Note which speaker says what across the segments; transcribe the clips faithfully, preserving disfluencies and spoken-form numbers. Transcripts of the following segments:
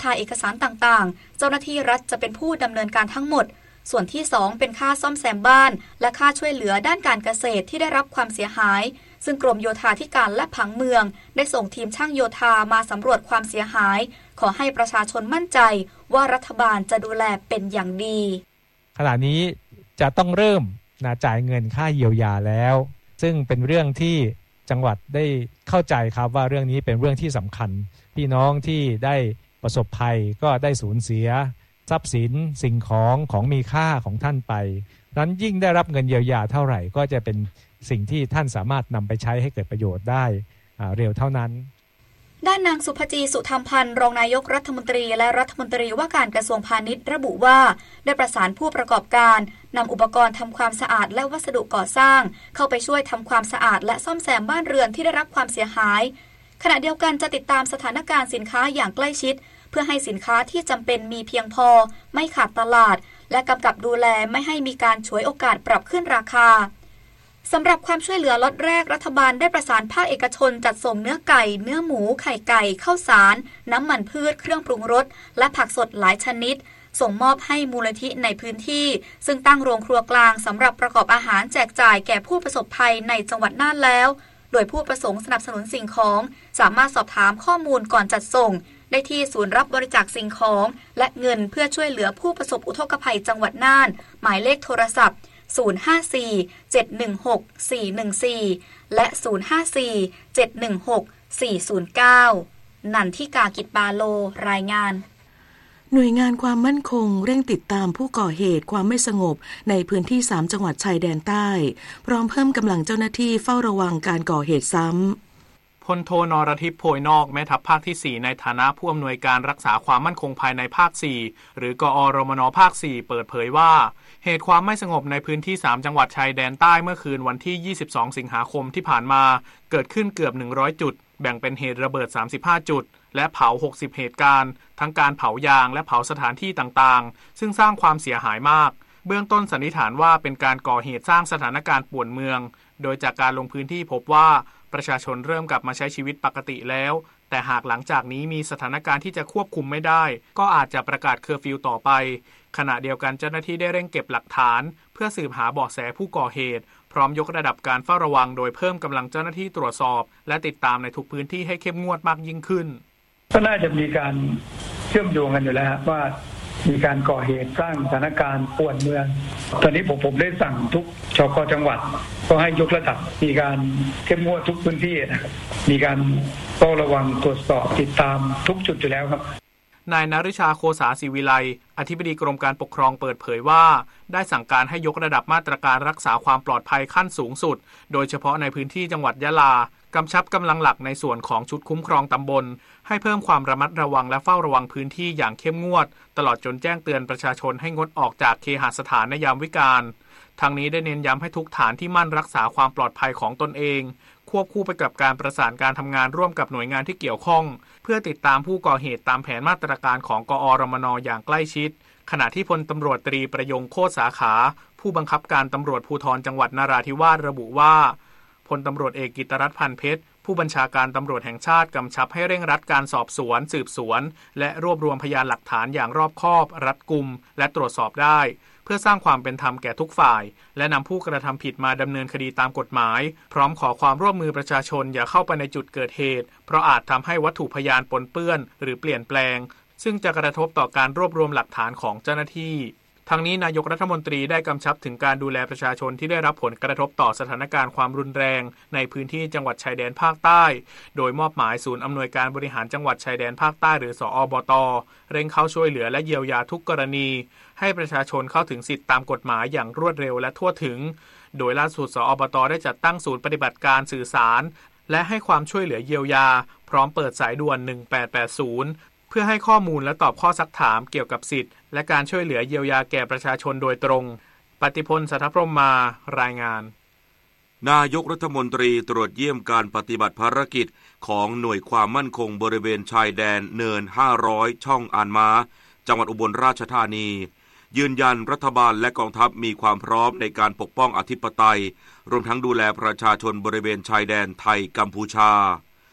Speaker 1: ถ่ายเอกสารต่างๆเจ้าหน้าที่รัฐจะเป็นผู้ดำเนินการทั้งหมดส่วนที่สองเป็นค่าซ่อมแซมบ้านและค่าช่วยเหลือด้านการเกษตรที่ได้รับความเสียหายซึ่งกรมโยธาธิการและผังเมืองได้ส่งทีมช่างโยธามาสำรวจความเสียหายขอให้ประชาชนมั่นใจว่ารัฐบาลจะดูแลเป็นอย่างดี
Speaker 2: ขณะนี้จะต้องเริ่มนะจ่ายเงินค่าเยียวยาแล้วซึ่งเป็นเรื่องที่จังหวัดได้เข้าใจครับว่าเรื่องนี้เป็นเรื่องที่สำคัญพี่น้องที่ได้ประสบภัยก็ได้สูญเสียทรัพย์สินสิ่งของของมีค่าของท่านไปนั้นยิ่งได้รับเงินเยียวยาเท่าไหร่ก็จะเป็นสิ่งที่ท่านสามารถนำไปใช้ให้เกิดประโยชน์ได้เร็วเท่านั้น
Speaker 1: ด้านนางสุภจีสุธรรมพันธ์รองนายกรัฐมนตรีและรัฐมนตรีว่าการกระทรวงพาณิชย์ระบุว่าได้ประสานผู้ประกอบการนำอุปกรณ์ทำความสะอาดและวัสดุก่อสร้างเข้าไปช่วยทำความสะอาดและซ่อมแซมบ้านเรือนที่ได้รับความเสียหายขณะเดียวกันจะติดตามสถานการณ์สินค้าอย่างใกล้ชิดเพื่อให้สินค้าที่จำเป็นมีเพียงพอไม่ขาดตลาดและกำกับดูแลไม่ให้มีการฉวยโอกาสปรับขึ้นราคาสำหรับความช่วยเหลือล็อตแรกรัฐบาลได้ประสานภาคเอกชนจัดส่งเนื้อไก่เนื้อหมูไข่ไก่ข้าวสารน้ำมันพืชเครื่องปรุงรสและผักสดหลายชนิดส่งมอบให้มูลนิธิในพื้นที่ซึ่งตั้งโรงครัวกลางสำหรับประกอบอาหารแจกจ่ายแก่ผู้ประสบภัยในจังหวัดน่านแล้วโดยผู้ประสงค์สนับสนุนสิ่งของสามารถสอบถามข้อมูลก่อนจัดส่งได้ที่ศูนย์รับบริจาคสิ่งของและเงินเพื่อช่วยเหลือผู้ประสบอุทกภัยจังหวัดน่านหมายเลขโทรศัพท์ศูนย์ ห้า สี่ เจ็ด หนึ่ง หก สี่ หนึ่ง สี่และศูนย์ ห้า สี่ เจ็ด หนึ่ง หก สี่ ศูนย์ เก้านันทิกากิจปาโลรายงาน
Speaker 3: หน่วยงานความมั่นคงเร่งติดตามผู้ก่อเหตุความไม่สงบในพื้นที่สามจังหวัดชายแดนใต้พร้อมเพิ่มกำลังเจ้าหน้าที่เฝ้าระวังการก่อเหตุซ้ำ
Speaker 4: พลโทนรทิพย์โพยนอกแม่ทัพภาคที่สี่ในฐานะผู้อำนวยการรักษาความมั่นคงภายในภาคสี่หรือกอรมนภาคสี่เปิดเผยว่าเหตุความไม่สงบในพื้นที่สามจังหวัดชายแดนใต้เมื่อคืนวันที่ยี่สิบสองสิงหาคมที่ผ่านมาเกิดขึ้นเกือบหนึ่งร้อยจุดแบ่งเป็นเหตุระเบิดสามสิบห้าจุดและเผาหกสิบเหตุการณ์ทั้งการเผายางและเผาสถานที่ต่างๆซึ่งสร้างความเสียหายมากเบื้องต้นสันนิษฐานว่าเป็นการก่อเหตุสร้างสถานการณ์ป่วนเมืองโดยจากการลงพื้นที่พบว่าประชาชนเริ่มกลับมาใช้ชีวิตปกติแล้วแต่หากหลังจากนี้มีสถานการณ์ที่จะควบคุมไม่ได้ก็อาจจะประกาศเคอร์ฟิวต่อไปขณะเดียวกันเจ้าหน้าที่ได้เร่งเก็บหลักฐานเพื่อสืบหาเบาะแสผู้ก่อเหตุพร้อมยกระดับการเฝ้าระวังโดยเพิ่มกำลังเจ้าหน้าที่ตรวจสอบและติดตามในทุกพื้นที่ให้เข้มงวดมากยิ่งขึ้น
Speaker 5: ก็น่าจะมีการเชื่อมโยงกันอยู่แล้วว่ามีการก่อเหตุสร้างสถานการณ์ป่วนเมืองตอนนี้ผมผมได้สั่งทุกชก.จังหวัดก็ให้ยกระดับมีการเข้มงวดทุกพื้นที่นะครับมีการเฝ้าระวังตรวจสอบติดตามทุกจุดอยู่แล้วครับ
Speaker 4: นายนฤชาโคสาศิวิไลอธิบดีกรมการปกครองเปิดเผยว่าได้สั่งการให้ยกระดับมาตรการรักษาความปลอดภัยขั้นสูงสุดโดยเฉพาะในพื้นที่จังหวัดยะลากำชับกำลังหลักในส่วนของชุดคุ้มครองตำบลให้เพิ่มความระมัดระวังและเฝ้าระวังพื้นที่อย่างเข้มงวดตลอดจนแจ้งเตือนประชาชนให้งดออกจากเคหสถานในยามวิกาลทางนี้ได้เน้นย้ำให้ทุกฐานที่มั่นรักษาความปลอดภัยของตนเองควบคู่ไปกับการประสานการทำงานร่วมกับหน่วยงานที่เกี่ยวข้องเพื่อติดตามผู้ก่อเหตุตามแผนมาตรการของกอรมนอย่างใกล้ชิดขณะที่พลตำรวจตรีประยงโคตรสาขาผู้บังคับการตำรวจภูธรจังหวัดนราธิวาสระบุว่าพลตำรวจเอกกิตติรัตน์พันเพชรผู้บัญชาการตำรวจแห่งชาติกำชับให้เร่งรัดการสอบสวนสืบสวนและรวบรวมพยานหลักฐานอย่างรอบคอบรัดกุมและตรวจสอบได้เพื่อสร้างความเป็นธรรมแก่ทุกฝ่ายและนำผู้กระทำผิดมาดำเนินคดีตามกฎหมายพร้อมขอความร่วมมือประชาชนอย่าเข้าไปในจุดเกิดเหตุเพราะอาจทำให้วัตถุพยานปนเปื้อนหรือเปลี่ยนแปลงซึ่งจะกระทบต่อการรวบรวมหลักฐานของเจ้าหน้าที่ทั้งนี้นายกรัฐมนตรีได้กำชับถึงการดูแลประชาชนที่ได้รับผลกระทบต่อสถานการณ์ความรุนแรงในพื้นที่จังหวัดชายแดนภาคใต้โดยมอบหมายศูนย์อำนวยการบริหารจังหวัดชายแดนภาคใต้หรือสอบต.เร่งเข้าช่วยเหลือและเยียวยาทุกกรณีให้ประชาชนเข้าถึงสิทธิตามกฎหมายอย่างรวดเร็วและทั่วถึงโดยล่าสุดสอบต.ได้จัดตั้งศูนย์ปฏิบัติการสื่อสารและให้ความช่วยเหลือเยียวยาพร้อมเปิดสายด่วนหนึ่งแปดแปดศูนย์เพื่อให้ข้อมูลและตอบข้อซักถามเกี่ยวกับสิทธิ์และการช่วยเหลือเยียวยาแก่ประชาชนโดยตรงปฏิพล สัทธพรหมารายงาน
Speaker 6: นายกรัฐมนตรีตรวจเยี่ยมการปฏิบัติภารกิจของหน่วยความมั่นคงบริเวณชายแดนเนินห้าร้อยช่องอ่านม้าจังหวัดอุบลราชธานียืนยันรัฐบาลและกองทัพมีความพร้อมในการปกป้องอธิปไตยรวมทั้งดูแลประชาชนบริเวณชายแดนไทยกัมพูชา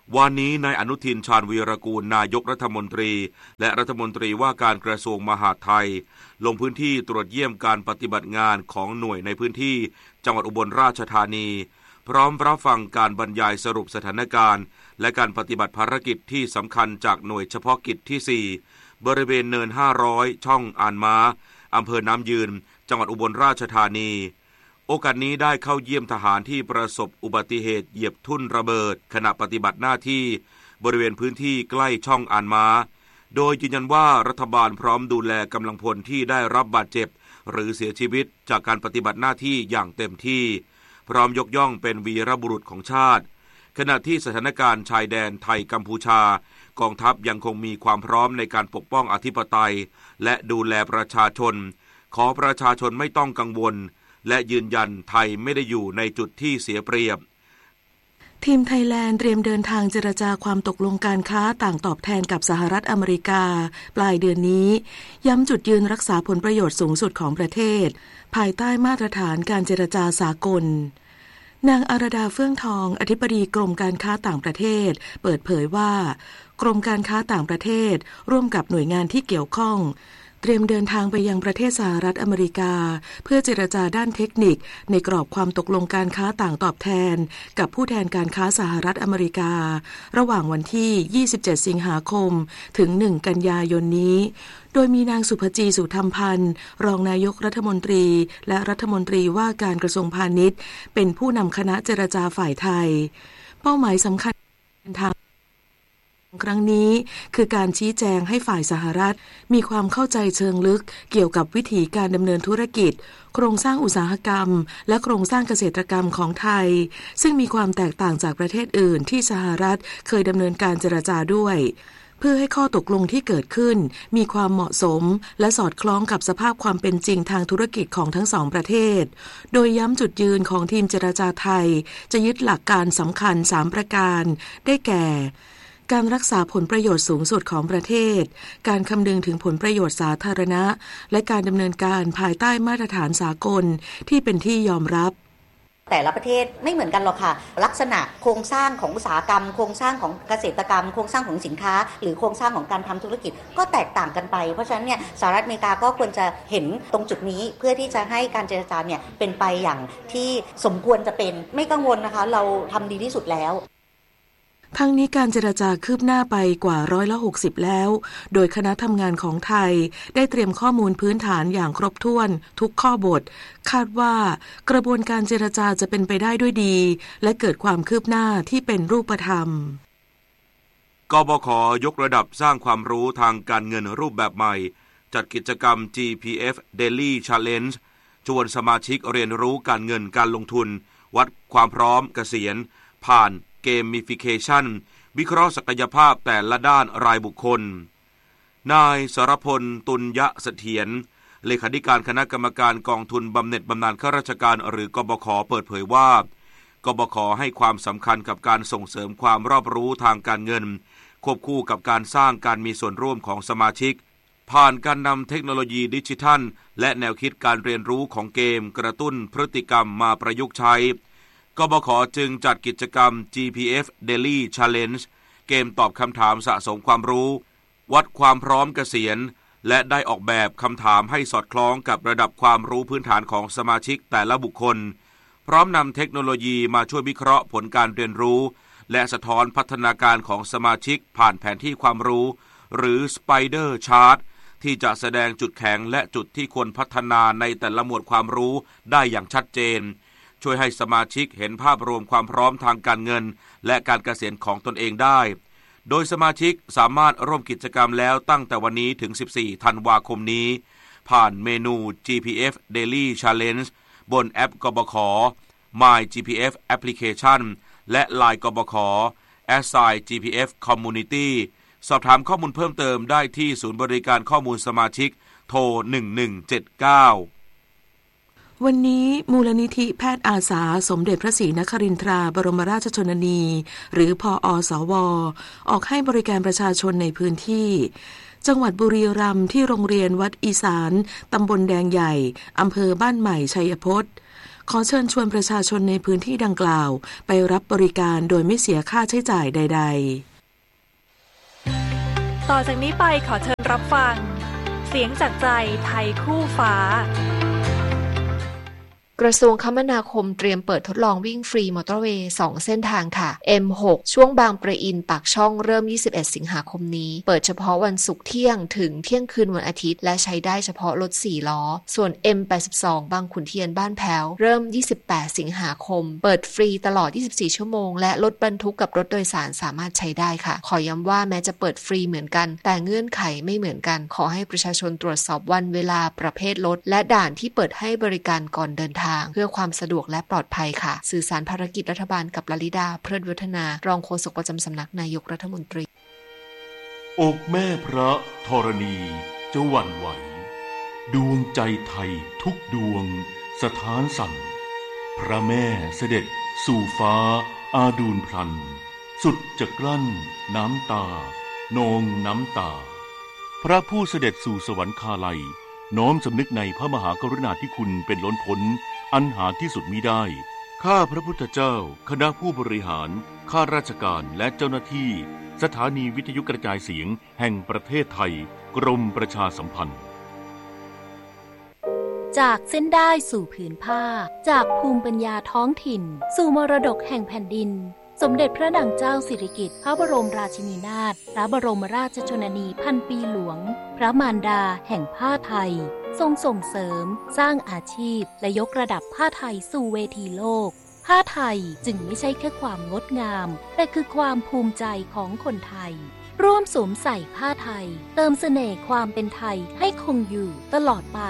Speaker 6: วันนี้นายอนุทินชาญวีรกูลนายกรัฐมนตรีและรัฐมนตรีว่าการกระทรวงมหาดไทยลงพื้นที่ตรวจเยี่ยมการปฏิบัติงานของหน่วยในพื้นที่จังหวัดอุบลราชธานีพร้อมรับฟังการบรรยายสรุปสถานการณ์และการปฏิบัติภารกิจที่สำคัญจากหน่วยเฉพาะกิจที่สี่บริเวณเนินห้าร้อยช่องอ่านม้าอำเภอน้ำยืนจังหวัดอุบลราชธานีโอกาสนี้ได้เข้าเยี่ยมทหารที่ประสบอุบัติเหตุเหยียบทุ่นระเบิดขณะปฏิบัติหน้าที่บริเวณพื้นที่ใกล้ช่องอ่านม้าโดยยืนยันว่ารัฐบาลพร้อมดูแลกำลังพลที่ได้รับบาดเจ็บหรือเสียชีวิตจากการปฏิบัติหน้าที่อย่างเต็มที่พร้อมยกย่องเป็นวีรบุรุษของชาติขณะที่สถานการณ์ชายแดนไทยกัมพูชากองทัพยังคงมีความพร้อมในการปกป้องอธิปไตยและดูแลประชาชนขอประชาชนไม่ต้องกังวลและยืนยันไทยไม่ได้อยู่ในจุดที่เสียเปรียบ
Speaker 3: ทีมไทยแลนด์เตรียมเดินทางเจรจาความตกลงการค้าต่างตอบแทนกับสหรัฐอเมริกาปลายเดือนนี้ย้ำจุดยืนรักษาผลประโยชน์สูงสุดของประเทศภายใต้มาตรฐานการเจรจาสากลนางอารดาเฟื่องทองอธิบดีกรมการค้าต่างประเทศเปิดเผยว่ากรมการค้าต่างประเทศร่วมกับหน่วยงานที่เกี่ยวข้องเตรียมเดินทางไปยังประเทศสหรัฐอเมริกาเพื่อเจรจาด้านเทคนิคในกรอบความตกลงการค้าต่างตอบแทนกับผู้แทนการค้าสหรัฐอเมริการะหว่างวันที่ยี่สิบเจ็ดสิงหาคมถึงหนึ่งกันยายนนี้โดยมีนางสุภจีสุธรรมพันธ์รองนายกรัฐมนตรีและรัฐมนตรีว่าการกระทรวงพาณิชย์เป็นผู้นำคณะเจรจาฝ่ายไทยเป้าหมายสำคัญทางครั้งนี้คือการชี้แจงให้ฝ่ายสหรัฐมีความเข้าใจเชิงลึกเกี่ยวกับวิธีการดำเนินธุรกิจโครงสร้างอุตสาหกรรมและโครงสร้างเกษตรกรรมของไทยซึ่งมีความแตกต่างจากประเทศอื่นที่สหรัฐเคยดำเนินการเจรจาด้วยเพื่อให้ข้อตกลงที่เกิดขึ้นมีความเหมาะสมและสอดคล้องกับสภาพความเป็นจริงทางธุรกิจของทั้งสองประเทศโดยย้ำจุดยืนของทีมเจรจาไทยจะยึดหลักการสำคัญสามประการได้แก่การรักษาผลประโยชน์สูงสุดของประเทศการคำนึงถึงผลประโยชน์สาธารณะและการดำเนินการภายใต้มาตรฐานสากลที่เป็นที่ยอมรับ
Speaker 7: แต่ละประเทศไม่เหมือนกันหรอกค่ะลักษณะโครงสร้างของอุตสาหกรรมโครงสร้างของเกษตรกรรมโครงสร้างของสินค้าหรือโครงสร้างของการทำธุรกิจก็แตกต่างกันไปเพราะฉะนั้นเนี่ยสหรัฐอเมริกาก็ควรจะเห็นตรงจุดนี้เพื่อที่จะให้การเจรจาเนี่ยเป็นไปอย่างที่สมควรจะเป็นไม่กังวลนะคะเราทำดีที่สุดแล้ว
Speaker 3: ทั้งนี้การเจรจาคืบหน้าไปกว่าร้อยละหกสิบแล้วโดยคณะทำงานของไทยได้เตรียมข้อมูลพื้นฐานอย่างครบถ้วนทุกข้อบทคาดว่ากระบวนการเจรจาจะเป็นไปได้ด้วยดีและเกิดความคืบหน้าที่เป็นรูปธรรม
Speaker 6: กบข.ยกระดับสร้างความรู้ทางการเงินรูปแบบใหม่จัดกิจกรรม จี พี เอฟ Daily Challenge ชวนสมาชิกเรียนรู้การเงินการลงทุนวัดความพร้อมเกษียณผ่านเกมมิฟิเคชันวิเคราะห์ศักยภาพแต่ละด้านรายบุคคลนายสรพลตุลยะเสถียรเลขาธิการคณะกรรมการกองทุนบำเหน็จบำนาญข้าราชการหรือกบข.เปิดเผยว่ากบข.ให้ความสำคัญกับการส่งเสริมความรอบรู้ทางการเงินควบคู่กับการสร้างการมีส่วนร่วมของสมาชิกผ่านการนำเทคโนโลยีดิจิทัลและแนวคิดการเรียนรู้ของเกมกระตุ้นพฤติกรรมมาประยุกต์ใช้กบข.จึงจัดกิจกรรม จี พี เอฟ Daily Challenge เกมตอบคำถามสะสมความรู้วัดความพร้อมเกษียณและได้ออกแบบคำถามให้สอดคล้องกับระดับความรู้พื้นฐานของสมาชิกแต่ละบุคคลพร้อมนำเทคโนโลยีมาช่วยวิเคราะห์ผลการเรียนรู้และสะท้อนพัฒนาการของสมาชิกผ่านแผนที่ความรู้หรือ Spider Chart ที่จะแสดงจุดแข็งและจุดที่ควรพัฒนาในแต่ละหมวดความรู้ได้อย่างชัดเจนช่วยให้สมาชิกเห็นภาพรวมความพร้อมทางการเงินและการเกษียณของตนเองได้โดยสมาชิกสามารถร่วมกิจกรรมแล้วตั้งแต่วันนี้ถึงสิบสี่ธันวาคมนี้ผ่านเมนู จี พี เอฟ Daily Challenge บนแอปกบข. My จี พี เอฟ Application และ ไลน์ กบข.แอท ไซน์ จี พี เอฟ Community สอบถามข้อมูลเพิ่มเติมได้ที่ศูนย์บริการข้อมูลสมาชิกโทรหนึ่งหนึ่งเจ็ดเก้า
Speaker 3: วันนี้มูลนิธิแพทย์อาสาสมเด็จพระศรีนครินทราบรมราชชนนีหรือพอสว.ออกให้บริการประชาชนในพื้นที่จังหวัดบุรีรัมย์ที่โรงเรียนวัดอีสานตำบลแดงใหญ่อำเภอบ้านใหม่ชัยพจน์ขอเชิญชวนประชาชนในพื้นที่ดังกล่าวไปรับบริการโดยไม่เสียค่าใช้จ่ายใดๆ
Speaker 8: ต่อจากนี้ไปขอเชิญรับฟังเสียงจากใจไทยคู่ฟ้ากระทรวงคมนาคมเตรียมเปิดทดลองวิ่งฟรีมอเตอร์เวย์สองเส้นทางค่ะ เอ็ม หก ช่วงบางปะอินปากช่องเริ่มยี่สิบเอ็ดสิงหาคมนี้เปิดเฉพาะวันศุกร์เที่ยงถึงเที่ยงคืนวันอาทิตย์และใช้ได้เฉพาะรถสี่ล้อส่วน เอ็ม แปดสิบสอง บางขุนเทียนบ้านแพ้วเริ่มยี่สิบแปดสิงหาคมเปิดฟรีตลอดยี่สิบสี่ชั่วโมงและรถบรรทุกกับรถโดยสารสามารถใช้ได้ค่ะขอย้ำว่าแม้จะเปิดฟรีเหมือนกันแต่เงื่อนไขไม่เหมือนกันขอให้ประชาชนตรวจสอบวันเวลาประเภทรถและด่านที่เปิดให้บริการก่อนเดินทางเพื่อความสะดวกและปลอดภัยค่ะสื่อสารภารกิจรัฐบาลกับลลิดาเพลิดวัฒนารองโฆษกประจำสำนักนายกรัฐมนตรี
Speaker 9: อกแม่พระธรณีจะหวั่นไหวดวงใจไทยทุกดวงสถานสั่นพระแม่เสด็จสู่ฟ้าอาดูลพลันสุดจะกลั้นน้ำตานองน้ำตาพระผู้เสด็จสู่สวรรคาลัยน้อมสำนึกในพระมหากรุณาธิคุณเป็นล้นพ้นอันหาที่สุดมิได้ข้าพระพุทธเจ้าคณะผู้บริหารข้าราชการและเจ้าหน้าที่สถานีวิทยุกระจายเสียงแห่งประเทศไทยกรมประชาสัมพันธ์
Speaker 10: จากเส้นได้สู่ผืนผ้าจากภูมิปัญญาท้องถิ่นสู่มรดกแห่งแผ่นดินสมเด็จพระนางเจ้าสิริกิติ์พระบรมราชินีนาถพระบรมราชชนนีพันปีหลวงพระมารดาแห่งผ้าไทยทรงส่งเสริมสร้างอาชีพและยกระดับผ้าไทยสู่เวทีโลกผ้าไทยจึงไม่ใช่แค่ความงดงามแต่คือความภูมิใจของคนไทยร่วมสวมใส่ผ้าไทยเติมเสน่ห์ความเป็นไทยให้คงอยู่ตลอดไป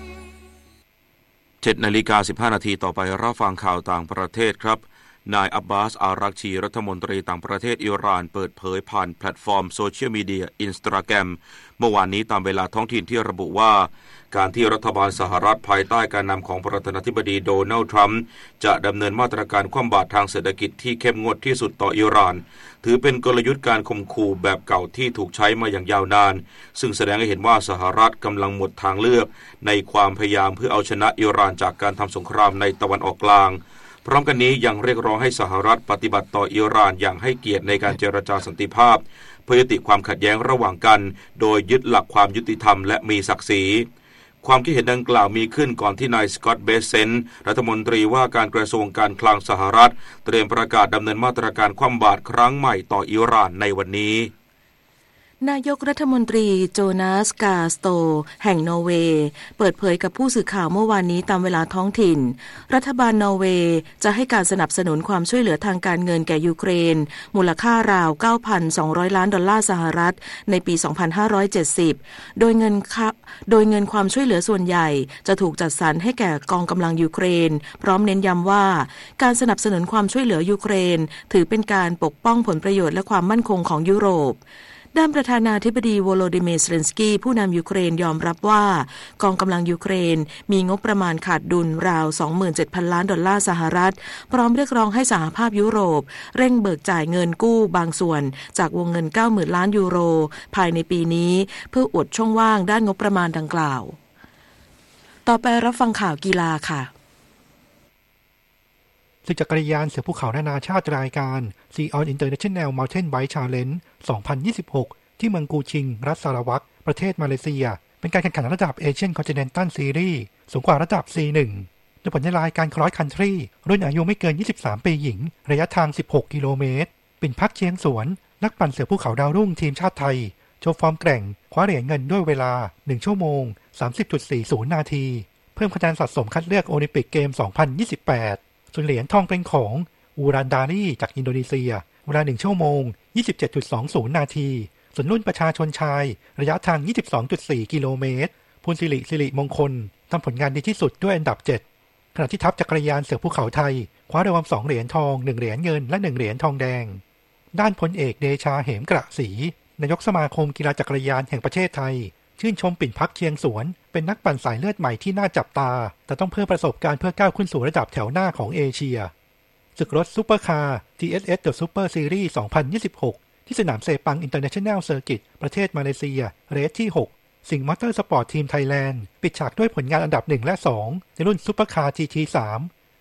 Speaker 6: เจ็ดนาฬิกาสิบห้านาทีต่อไปรับฟังข่าวต่างประเทศครับนายอับบาสอารักชีรัฐมนตรีต่างประเทศอิหร่านเปิดเผยผ่านแพลตฟอร์มโซเชียลมีเดียอินสตาแกรมเมื่อวานนี้ตามเวลาท้องถิ่นที่ระบุว่าการที่รัฐบาลสหรัฐภายใต้การนำของประธานาธิบดีโดนัลด์ทรัมป์จะดำเนินมาตรการคว่ำบาตรทางเศรษฐกิจที่เข้มงวดที่สุดต่ออิหร่านถือเป็นกลยุทธ์การข่มขู่แบบเก่าที่ถูกใช้มาอย่างยาวนานซึ่งแสดงให้เห็นว่าสหรัฐกำลังหมดทางเลือกในความพยายามเพื่อเอาชนะอิหร่านจากการทำสงครามในตะวันออกกลางพร้อมกันนี้ยังเรียกร้องให้สหรัฐปฏิบัติต่ออิหร่านอย่างให้เกียรติในการเจรจาสันติภาพเพื่อยุติความขัดแย้งระหว่างกันโดยยึดหลักความยุติธรรมและมีศักดิ์ศรีความคิดเห็นดังกล่าวมีขึ้นก่อนที่นายสกอตต์เบเซนต์รัฐมนตรีว่าการกระทรวงการคลังสหรัฐเตรียมประกาศดำเนินมาตรการคว่ำบาตรครั้งใหม่ต่ออิหร่านในวันนี้
Speaker 3: นายกรัฐมนตรีโจนาสกาสโตแห่งนอร์เวย์เปิดเผยกับผู้สื่อข่าวเมื่อวานนี้ตามเวลาท้องถิ่นรัฐบาลนอร์เวย์จะให้การสนับสนุนความช่วยเหลือทางการเงินแก่ยูเครนมูลค่าราว เก้าพันสองร้อย ล้านดอลลาร์สหรัฐในปี สองพันห้าร้อยเจ็ดสิบ โดยเงินโดยเงินความช่วยเหลือส่วนใหญ่จะถูกจัดสรรให้แก่กองกำลังยูเครนพร้อมเน้นย้ำว่าการสนับสนุนความช่วยเหลือยูเครนถือเป็นการปกป้องผลประโยชน์และความมั่นคงของยุโรปด้านประธานาธิบดีโวโลดิเมีร์ เซเลนสกี้ผู้นำยูเครนยอมรับว่ากองกำลังยูเครนมีงบประมาณขาดดุลราว สองหมื่นเจ็ดพัน ล้านดอลลาร์สหรัฐพร้อมเรียกร้องให้สหภาพยุโรปเร่งเบิกจ่ายเงินกู้บางส่วนจากวงเงิน เก้าหมื่น ล้านยูโรภายในปีนี้เพื่ออุดช่องว่างด้านงบประมาณดังกล่าวต่อไปรับฟังข่าวกีฬาค่ะ
Speaker 11: ศึกจักรยานเสือภูเขานานาชาติรายการ Sea On International Mountain Bike Challenge สองพันยี่สิบหก ที่เมืองกูชิงรัฐสารวัตรประเทศมาเลเซียเป็นการแข่งขันระดับ Asian Continental Series สูงกว่าระดับ ซี หนึ่ง โดยผลในรายการ Cross Country รุ่นอายุไม่เกินยี่สิบสามปีหญิงระยะทางสิบหกกิโลเมตรปิ่นพักเชียงสวนนักปั่นเสือภูเขาดาวรุ่งทีมชาติไทยโชว์ฟอร์มแกร่งคว้าเหรียญเงินด้วยเวลาหนึ่งชั่วโมง สามสิบจุดสี่ศูนย์ นาทีเพิ่มคะแนนสะสมคัดเลือกโอลิมปิกเกม สองพันยี่สิบแปดส่วนเหรียญทองเป็นของอูรันดารีจากอินโดนีเซียเวลาหนึ่งชั่วโมง ยี่สิบเจ็ดจุดสองศูนย์ นาทีส่วนรุ่นประชาชนชายระยะทาง ยี่สิบสองจุดสี่ กิโลเมตรพูนสิริสิริมงคลทำผลงานดีที่สุดด้วยอันดับเจ็ดขณะที่ทัพจักรยานเสือภูเขาไทยคว้ารางวัลสองเหรียญทองหนึ่งเหรียญเงินและหนึ่งเหรียญทองแดงด้านพลเอกเดชาเหมกระศรีนายกสมาคมกีฬาจักรยานแห่งประเทศไทยชื่นชมปิ่นพักเชียงสวนเป็นนักปั่นสายเลือดใหม่ที่น่าจับตาแต่ต้องเพิ่มประสบการณ์เพื่อก้าวขึ้นสู่ระดับแถวหน้าของเอเชียศึกรถซุปเปอร์คาร์ ที เอส เอส The Super Series สองพันยี่สิบหกที่สนามเซปัง International Circuit ประเทศมาเลเซียเรสที่หกสิงห์มอเตอร์สปอร์ตทีมไทยแลนด์ปิดฉากด้วยผลงานอันดับหนึ่งและสองในรุ่นซุปเปอร์คาร์ จี ที สาม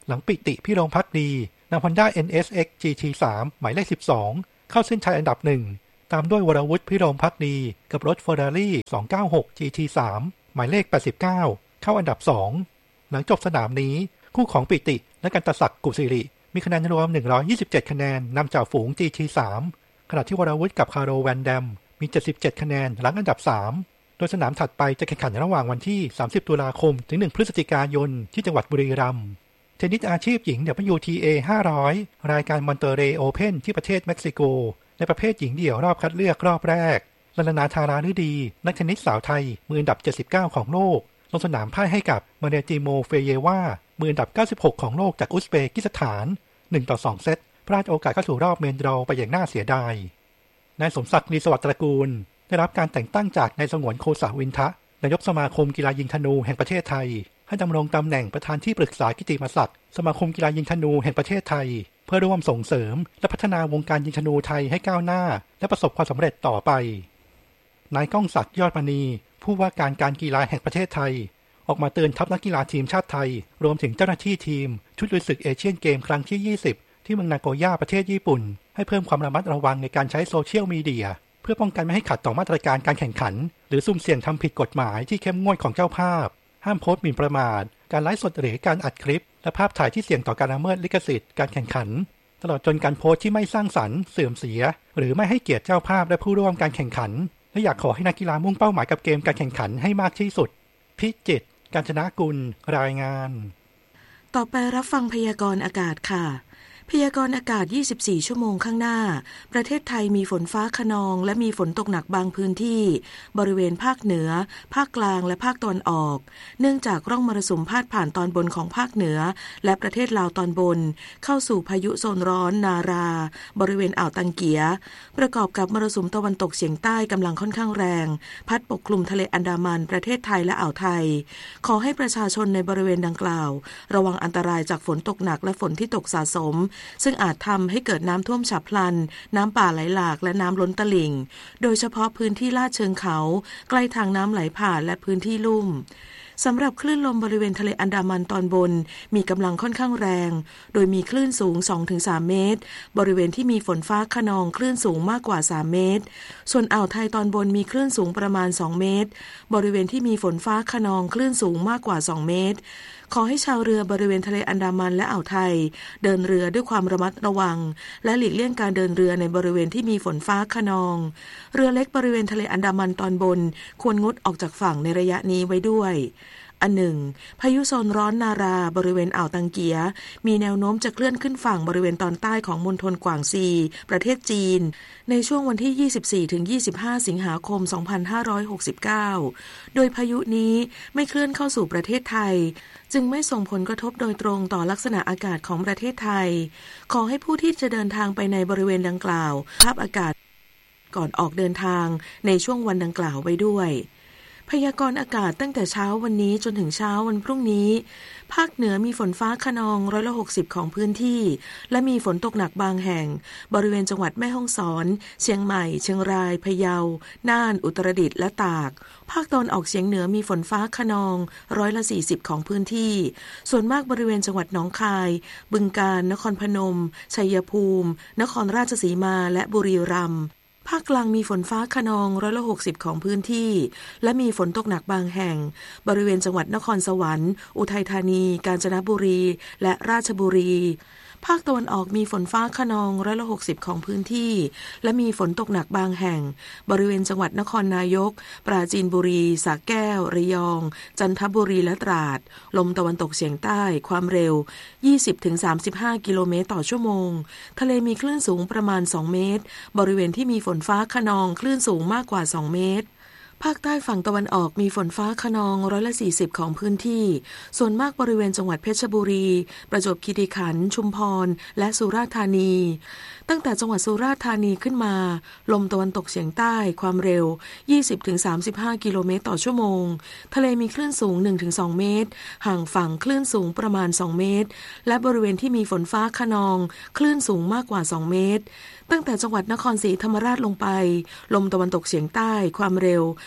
Speaker 11: หลังปิติพี่รมภักดีนำ Honda เอ็น เอส เอ็กซ์ จี ที สาม หมายเลขสิบสองเข้าเส้นชัยอันดับหนึ่งตามด้วยวรวุฒิพิรมภักดีกับรถ Ferrari สองเก้าหก จี ที สาม หมายเลขแปดสิบเก้าเข้าอันดับสองหลังจบสนามนี้คู่ของปิติและกันตศักดิ์กุศิริมีคะแนนรวมหนึ่งร้อยยี่สิบเจ็ดคะแนนนำจ่าฝูง จี ที สาม ขณะที่วรวุฒิกับคาร์โรแวนแดมมีเจ็ดสิบเจ็ดคะแนนหลังอันดับสามโดยสนามถัดไปจะแข่งขันระหว่างวันที่สามสิบตุลาคมถึงหนึ่งพฤศจิกายนที่จังหวัดบุรีรัมย์เทนนิสอาชีพหญิง ดับเบิลยู ที เอ ห้าร้อยรายการมอนเตเรย์โอเพ่นที่ประเทศเม็กซิโกในประเภทหญิงเดี่ยวรอบคัดเลือกรอบแรกลาลานาธาราฤดีนักเทนนิสสาวไทยมืออันดับเจ็ดสิบเก้าของโลกลงสนามพ่ายให้กับมาเรติโมเฟเยวามืออันดับเก้าสิบหกของโลกจากอุซเบกิสถานหนึ่งต่อสองเซตพลาดโอกาสเข้าสู่รอบเมนดรอว์ไปอย่างน่าเสียดายนายสมศักดิ์ลีสวัสดิ์ตระกูลได้รับการแต่งตั้งจากนายสงวนโคสาวินทะนายกสมาคมกีฬายิงธนูแห่งประเทศไทยให้ดำรงตำแหน่งประธานที่ปรึกษากิตติมศักดิ์สมาคมกีฬายิงธนูแห่งประเทศไทยเพื่อร่วมส่งเสริมและพัฒนาวงการยิงธนูไทยให้ก้าวหน้าและประสบความสำเร็จต่อไปนายก้องศักดิ์ยอดมณีผู้ว่าการการกีฬาแห่งประเทศไทยออกมาเตือนทัพนักกีฬาทีมชาติไทยรวมถึงเจ้าหน้าที่ทีมชุดลุยศึกเอเชียนเกมครั้งที่ยี่สิบที่เมืองนาโกย่าประเทศญี่ปุ่นให้เพิ่มความระมัดระวังในการใช้โซเชียลมีเดียเพื่อป้องกันไม่ให้ขัดต่อมาตรการการแข่งขันหรือสุ่มเสี่ยงทำผิดกฎหมายที่เข้มงวดของเจ้าภาพห้ามโพสต์หมิ่นประมาทการไลฟ์สดหรือการอัดคลิปและภาพถ่ายที่เสี่ยงต่อการละเมิดลิขสิทธิ์การแข่งขันตลอดจนการโพสต์ที่ไม่สร้างสรรค์เสื่อมเสียหรือไม่ให้เกียรติเจ้าภาพและผู้ร่วมการแข่งขันและอยากขอให้นักกีฬามุ่งเป้าหมายกับเกมการแข่งขันให้มากที่สุดพิจิตรกาญจนกุลรายงาน
Speaker 3: ต่อไปรับฟังพยากรณ์อากาศค่ะพยากรณ์อากาศยี่สิบสี่ชั่วโมงข้างหน้าประเทศไทยมีฝนฟ้าคะนองและมีฝนตกหนักบางพื้นที่บริเวณภาคเหนือภาคกลางและภาคตะวันออกเนื่องจากร่องมรสุมพาดผ่านตอนบนของภาคเหนือและประเทศลาวตอนบนเข้าสู่พายุโซนร้อนนาราบริเวณอ่าวตังเกียประกอบกับมรสุมตะวันตกเฉียงใต้กำลังค่อนข้างแรงพัดปกคลุมทะเลอันดามันประเทศไทยและอ่าวไทยขอให้ประชาชนในบริเวณดังกล่าวระวังอันตรายจากฝนตกหนักและฝนที่ตกสะสมซึ่งอาจทำให้เกิดน้ำท่วมฉับพลันน้ำป่าไหลหลากและน้ำล้นตลิ่งโดยเฉพาะพื้นที่ลาดเชิงเขาใกล้ทางน้ำไหลผ่านและพื้นที่ลุ่มสำหรับคลื่นลมบริเวณทะเลอันดามันตอนบนมีกำลังค่อนข้างแรงโดยมีคลื่นสูง สองถึงสาม เมตรบริเวณที่มีฝนฟ้าคะนองคลื่นสูงมากกว่าสามเมตรส่วนอ่าวไทยตอนบนมีคลื่นสูงประมาณสองเมตรบริเวณที่มีฝนฟ้าคะนองคลื่นสูงมากกว่าสองเมตรขอให้ชาวเรือบริเวณทะเลอันดามันและอ่าวไทยเดินเรือด้วยความระมัดระวังและหลีกเลี่ยงการเดินเรือในบริเวณที่มีฝนฟ้าคะนองเรือเล็กบริเวณทะเลอันดามันตอนบนควรงดออกจากฝั่งในระยะนี้ไว้ด้วยอันหนึ่งพายุโซนร้อนนาราบริเวณอ่าวตังเกียมีแนวโน้มจะเคลื่อนขึ้นฝั่งบริเวณตอนใต้ของมณฑลกวางซีประเทศจีนในช่วงวันที่ ยี่สิบสี่ถึงยี่สิบห้า สิงหาคม สองพันห้าร้อยหกสิบเก้า โดยพายุนี้ไม่เคลื่อนเข้าสู่ประเทศไทยจึงไม่ส่งผลกระทบโดยตรงต่อลักษณะอากาศของประเทศไทยขอให้ผู้ที่จะเดินทางไปในบริเวณดังกล่าวภาพอากาศก่อนออกเดินทางในช่วงวันดังกล่าวไว้ด้วยพยากรณ์อากาศตั้งแต่เช้าวันนี้จนถึงเช้าวันพรุ่งนี้ภาคเหนือมีฝนฟ้าคะนองร้อยละหกสิบของพื้นที่และมีฝนตกหนักบางแห่งบริเวณจังหวัดแม่ฮ่องสอนเชียงใหม่เชียงรายพะเยาน่านอุตรดิตถ์และตากภาคตะวันออกเฉียงเหนือมีฝนฟ้าคะนองร้อยละสี่สิบของพื้นที่ส่วนมากบริเวณจังหวัดหนองคายบึงกาฬนครพนมชัยภูมินครราชสีมาและบุรีรัมย์ภาคกลางมีฝนฟ้าคะนองร้อยละหกสิบของพื้นที่และมีฝนตกหนักบางแห่งบริเวณจังหวัดนครสวรรค์อุทัยธานีกาญจนบุรีและราชบุรีภาคตะวันออกมีฝนฟ้าคะนองร้อยละหกสิบของพื้นที่และมีฝนตกหนักบางแห่งบริเวณจังหวัดนครนายกปราจีนบุรีสระแก้วระยองจันทบุรีและตราดลมตะวันตกเฉียงใต้ความเร็ว ยี่สิบถึงสามสิบห้า กิโลเมตรต่อชั่วโมงทะเลมีคลื่นสูงประมาณสองเมตรบริเวณที่มีฝนฟ้าคะนองคลื่นสูงมากกว่าสองเมตรภาคใต้ฝั่งตะวันออกมีฝนฟ้าคะนองร้อยละสี่สิบของพื้นที่ส่วนมากบริเวณจังหวัดเพชรบุรีประจวบคีรีขันธ์ชุมพรและสุราษฎร์ธานีตั้งแต่จังหวัดสุราษฎร์ธานีขึ้นมาลมตะวันตกเฉียงใต้ความเร็ว ยี่สิบถึงสามสิบห้า กิโลเมตรต่อชั่วโมงทะเลมีคลื่นสูง หนึ่งถึงสอง เมตรห่างฝั่งคลื่นสูงประมาณสองเมตรและบริเวณที่มีฝนฟ้าคะนองคลื่นสูงมากกว่าสองเมตรตั้งแต่จังหวัดนครศรีธรรมราชลงไปลมตะวันตกเฉียงใต้ความเร็ว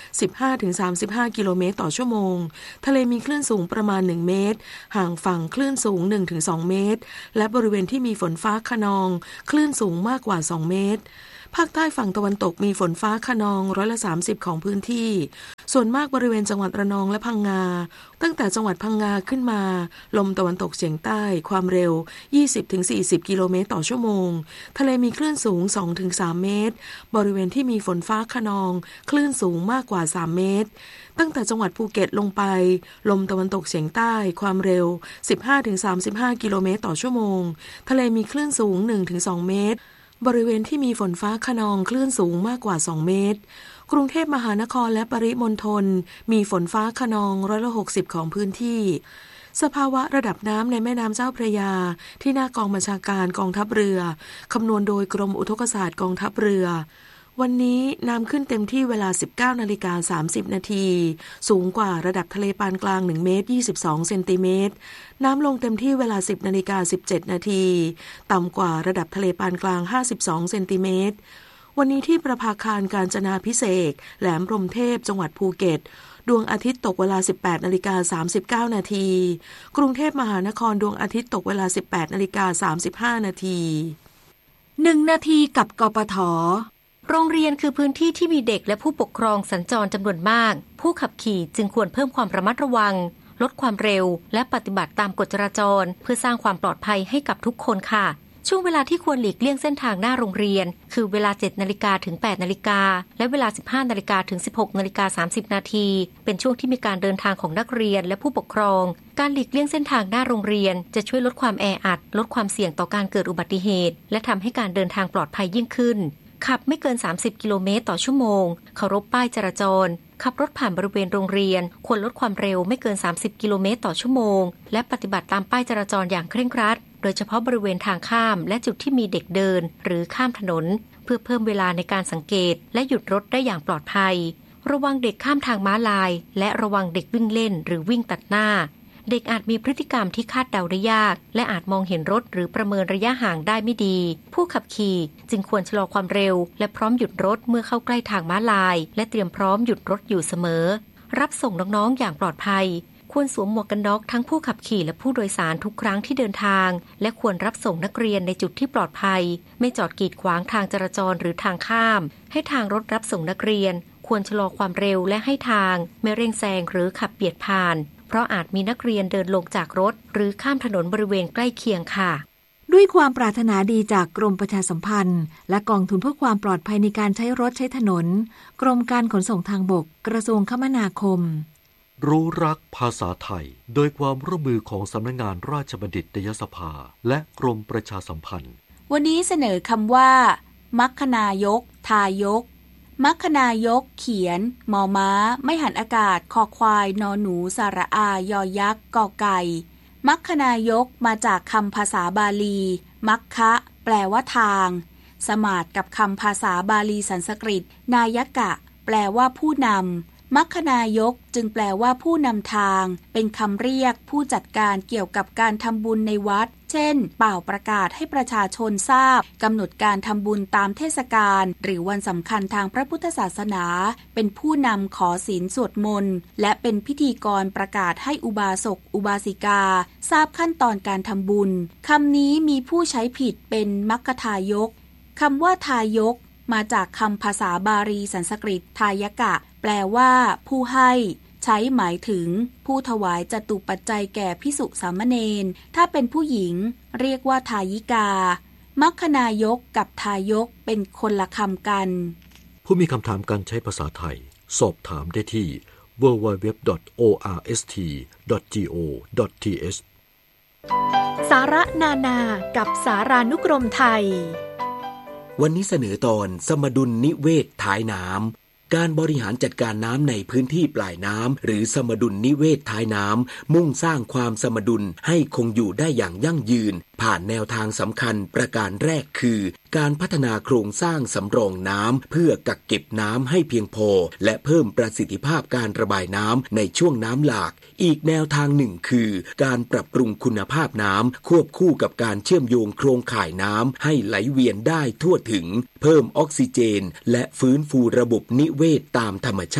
Speaker 3: สิบห้าถึงสามสิบห้า กิโลเมตรต่อชั่วโมงทะเลมีคลื่นสูงประมาณหนึ่งเมตรห่างฝั่งคลื่นสูง หนึ่งถึงสอง เมตรและบริเวณที่มีฝนฟ้าคะนองคลื่นสูงมากกว่าสองเมตรภาคใต้ฝั่งตะวันตกมีฝนฟ้าคะนองร้อยละสามสิบของพื้นที่ส่วนมากบริเวณจังหวัดระนองและพังงาตั้งแต่จังหวัดพังงาขึ้นมาลมตะวันตกเฉียงใต้ความเร็ว ยี่สิบถึงสี่สิบ กิโลเมตรต่อชั่วโมงทะเลมีคลื่นสูง สองถึงสาม เมตรบริเวณที่มีฝนฟ้าคะนองคลื่นสูงมากกว่าสามเมตรตั้งแต่จังหวัดภูเก็ตลงไปลมตะวันตกเฉียงใต้ความเร็ว สิบห้าถึงสามสิบห้า กิโลเมตรต่อชั่วโมงทะเลมีคลื่นสูง หนึ่งถึงสอง เมตรบริเวณที่มีฝนฟ้าคะนองคลื่นสูงมากกว่าสองเมตรกรุงเทพมหานครและปริมณฑลมีฝนฟ้าคะนองร้อยละหกสิบของพื้นที่สภาวะระดับน้ำในแม่น้ำเจ้าพระยาที่หน้ากองบัญชาการกองทัพเรือคำนวณโดยกรมอุทกศาสตร์กองทัพเรือวันนี้น้ำขึ้นเต็มที่เวลา สิบเก้านาฬิกาสามสิบ นาทีสูงกว่าระดับทะเลปานกลางหนึ่งเมตรยี่สิบสองเซนติเมตรน้ำลงเต็มที่เวลา สิบนาฬิกาสิบเจ็ด นาทีต่ำกว่าระดับทะเลปานกลางห้าสิบสองเซนติเมตรวันนี้ที่ประภาคารกาญจนาภิเษกแหลมพรหมเทพจังหวัดภูเก็ตดวงอาทิตย์ตกเวลา สิบแปดนาฬิกาสามสิบเก้า นาทีกรุงเทพมหานครดวงอาทิตย์ตกเวลา สิบแปดนาฬิกาสามสิบห้า นาที
Speaker 12: หนึ่งนาทีกับกปท.โรงเรียนคือพื้นที่ที่มีเด็กและผู้ปกครองสัญจรจำนวนมากผู้ขับขี่จึงควรเพิ่มความระมัดระวังลดความเร็วและปฏิบัติตามกฎจราจรเพื่อสร้างความปลอดภัยให้กับทุกคนค่ะช่วงเวลาที่ควรหลีกเลี่ยงเส้นทางหน้าโรงเรียนคือเวลา เจ็ดนาฬิกาถึงแปดนาฬิกาและเวลา สิบห้านาฬิกาถึงสิบหกนาฬิกาสามสิบ นาทีเป็นช่วงที่มีการเดินทางของนักเรียนและผู้ปกครองการหลีกเลี่ยงเส้นทางหน้าโรงเรียนจะช่วยลดความแออัดลดความเสี่ยงต่อการเกิดอุบัติเหตุและทำให้การเดินทางปลอดภัยยิ่งขึ้นขับไม่เกินสามสิบกิโลเมตรต่อชั่วโมงเคารพป้ายจราจรขับรถผ่านบริเวณโรงเรียนควรลดความเร็วไม่เกินสามสิบกิโลเมตรต่อชั่วโมงและปฏิบัติตามป้ายจราจรอย่างเคร่งครัดโดยเฉพาะบริเวณทางข้ามและจุดที่มีเด็กเดินหรือข้ามถนนเพื่อเพิ่มเวลาในการสังเกตและหยุดรถได้อย่างปลอดภัยระวังเด็กข้ามทางม้าลายและระวังเด็กวิ่งเล่นหรือวิ่งตัดหน้าเด็กอาจมีพฤติกรรมที่คาดเดาได้ยากและอาจมองเห็นรถหรือประเมินระยะห่างได้ไม่ดีผู้ขับขี่จึงควรชะลอความเร็วและพร้อมหยุดรถเมื่อเข้าใกล้ทางม้าลายและเตรียมพร้อมหยุดรถอยู่เสมอรับส่งน้องๆอย่างปลอดภัยควรสวมหมวกกันน็อกทั้งผู้ขับขี่และผู้โดยสารทุกครั้งที่เดินทางและควรรับส่งนักเรียนในจุดที่ปลอดภัยไม่จอดกีดขวางทางจราจรหรือทางข้ามให้ทางรถรับส่งนักเรียนควรชะลอความเร็วและให้ทางไม่เร่งแซงหรือขับเบียดผ่านเพราะอาจมีนักเรียนเดินลงจากรถหรือข้ามถนนบริเวณใกล้เคียงค่ะ
Speaker 13: ด้วยความปรารถนาดีจากกรมประชาสัมพันธ์และกองทุนเพื่อความปลอดภัยในการใช้รถใช้ถนนกรมการขนส่งทางบกกระทรวงคมนาคม
Speaker 14: รู้รักภาษาไทยโดยความร่วมมือของสำนักงานราชบัณฑิตยสภาและกรมประชาสัมพันธ์
Speaker 15: วันนี้เสนอคำว่ามัคคนายกทายกมัคคนายกเขียนมอม้าไม่หันอากาศคอควายนอหนูสระอายอยักษ์กอไก่มัคคนายกมาจากคำภาษาบาลีมัคคะแปลว่าทางสมาทกับคำภาษาบาลีสันสกฤตนายกะแปลว่าผู้นำมัคคนายกจึงแปลว่าผู้นำทางเป็นคำเรียกผู้จัดการเกี่ยวกับการทำบุญในวัดเช่นเป่าประกาศให้ประชาชนทราบกำหนดการทำบุญตามเทศกาลหรือวันสำคัญทางพระพุทธศาสนาเป็นผู้นำขอศีลสวดมนต์และเป็นพิธีกรประกาศให้อุบาสกอุบาสิกาทราบขั้นตอนการทำบุญคำนี้มีผู้ใช้ผิดเป็นมัคคทายกคำว่าทายกมาจากคำภาษาบาลีสันสกฤตทายกะแปลว่าผู้ให้ใช้หมายถึงผู้ถวายจตุปัจจัยแก่ภิกษุสามเณรถ้าเป็นผู้หญิงเรียกว่าทายิกามัคคนายกกับทายกเป็นคนละคำกัน
Speaker 14: ผู้มีคำถามการใช้ภาษาไทยสอบถามได้ที่ ดับเบิลยู ดับเบิลยู ดับเบิลยู ดอท โอ อาร์ เอส ที ดอท จี โอ ดอท ที เอช
Speaker 12: สาระนานากับสารานุกรมไทย
Speaker 16: วันนี้เสนอตอนสมดุลนิเวศท้ายน้ำการบริหารจัดการน้ำในพื้นที่ปลายน้ำหรือสมดุลนิเวศท้ายน้ำมุ่งสร้างความสมดุลให้คงอยู่ได้อย่างยั่งยืนผ่านแนวทางสำคัญประการแรกคือการพัฒนาโครงสร้างสำรองน้ำเพื่อกักเก็บน้ำให้เพียงพอและเพิ่มประสิทธิภาพการระบายน้ำในช่วงน้ำหลากอีกแนวทางหนึ่งคือการปรับปรุงคุณภาพน้ำควบคู่กับการเชื่อมโยงโครงข่ายน้ำให้ไหลเวียนได้ทั่วถึงเพิ่มออกซิเจนและฟื้นฟูระบบนิเวศตามธรรมชาติ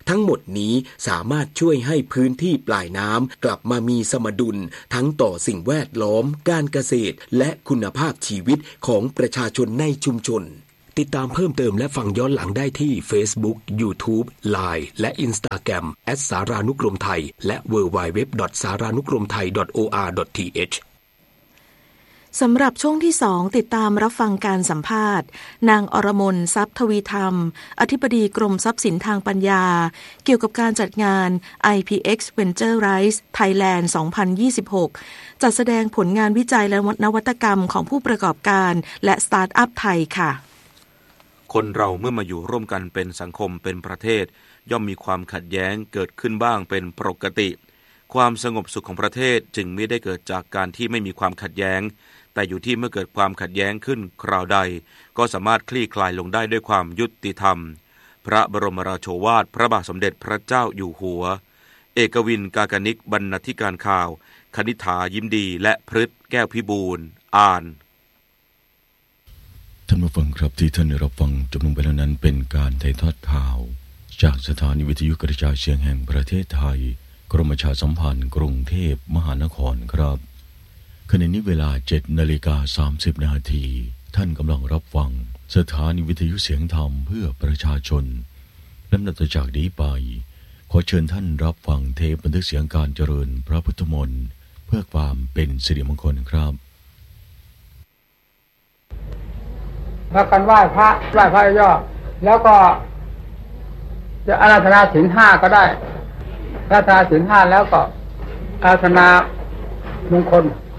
Speaker 16: ทั้งหมดนี้สามารถช่วยให้พื้นที่ปลายน้ำกลับมามีสมดุลทั้งต่อสิ่งแวดล้อมการเกษตรและคุณภาพชีวิตของประชาชนในชุมชนติดตามเพิ่มเติมและฟังย้อนหลังได้ที่ Facebook, YouTube, ไลน์ และ Instagram แอท สารานุกรมไทยและ ดับเบิลยู ดับเบิลยู ดับเบิลยู ดอท สารานุกรมไทย ดอท โอ อาร์ ดอท ที เอช
Speaker 3: สำหรับช่วงที่สองติดตามรับฟังการสัมภาษณ์นางอรมนทรัพย์ทวีธรรมอธิบดีกรมทรัพย์สินทางปัญญาเกี่ยวกับการจัดงาน ไอ พี เอ็กซ์ Venture Rise Thailand สองพันยี่สิบหก จัดแสดงผลงานวิจัยและนวัตกรรมของผู้ประกอบการและสตาร์ทอัพไทยค่ะ
Speaker 6: คนเราเมื่อมาอยู่ร่วมกันเป็นสังคมเป็นประเทศย่อมมีความขัดแย้งเกิดขึ้นบ้างเป็นปกติความสงบสุขของประเทศจึงไม่ได้เกิดจากการที่ไม่มีความขัดแย้งแต่อยู่ที่เมื่อเกิดความขัดแย้งขึ้นคราวใดก็สามารถคลี่คลายลงได้ด้วยความยุติธรรมพระบรมราโชวาทพระบาทสมเด็จพระเจ้าอยู่หัวเอกวินกากนิกบรรณาธิการข่าวคณิษฐายิ้มดีและพฤทธิ์แก้วพิบูลอ่าน
Speaker 17: ท่านผู้ฟังครับที่ท่านได้รับฟังจบลงไปแล้วนั้นเป็นการถ่ายทอดข่าวจากสถานีวิทยุกระจายเสียงแห่งประเทศไทยกรมประชาสัมพันธ์กรุงเทพมหานครครับขณะนี้เวลา เจ็ดนาฬิกาสามสิบนาทีท่านกำลังรับฟังสถานีวิทยุเสียงธรรมเพื่อประชาชนลำดับต่อจากนี้ไปขอเชิญท่านรับฟังเทปบันทึกเสียงการเจริญพระพุทธมนต์เพื่อความเป็นสิริมงคลครับ
Speaker 18: พากันไหว้พระไหว้พระย่อแล้วก็จะอาราธนาศีลห้าก็ได้อาราธนาศีลห้าแล้วก็อาราธนามงคล